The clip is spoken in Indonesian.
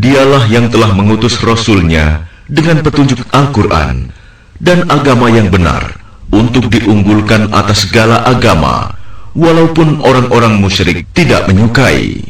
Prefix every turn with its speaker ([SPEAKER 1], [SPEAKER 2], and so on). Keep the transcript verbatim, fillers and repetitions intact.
[SPEAKER 1] Dialah yang telah mengutus Rasul-Nya dengan petunjuk Al-Quran dan agama yang benar untuk diunggulkan atas segala agama, walaupun orang-orang musyrik tidak menyukai.